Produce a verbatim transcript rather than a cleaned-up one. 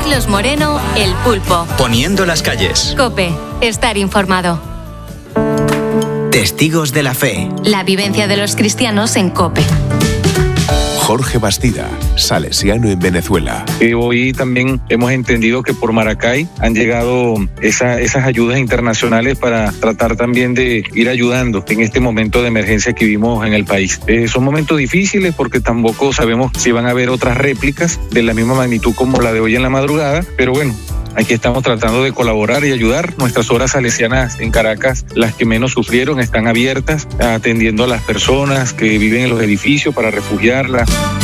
Carlos Moreno, El Pulpo. Poniendo las calles. COPE. Estar informado. Testigos de la fe. La vivencia de los cristianos en COPE. Jorge Bastida, salesiano en Venezuela. Eh, hoy también hemos entendido que por Maracay han llegado esa, esas ayudas internacionales para tratar también de ir ayudando en este momento de emergencia que vivimos en el país. Eh, son momentos difíciles porque tampoco sabemos si van a haber otras réplicas de la misma magnitud como la de hoy en la madrugada, pero bueno, aquí estamos tratando de colaborar y ayudar. Nuestras horas salesianas en Caracas, las que menos sufrieron, están abiertas, atendiendo a las personas que viven en los edificios para refugiarlas.